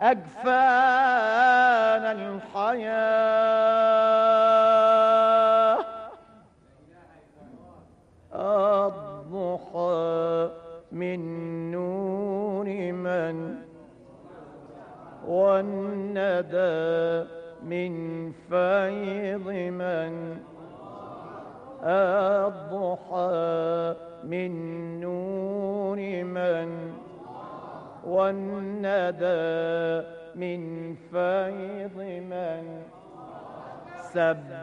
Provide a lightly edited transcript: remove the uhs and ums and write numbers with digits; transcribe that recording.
أجفان الحياة. الضحى من نور من، والندى من فيض من. الضحى من نور من، والندى من فيض من.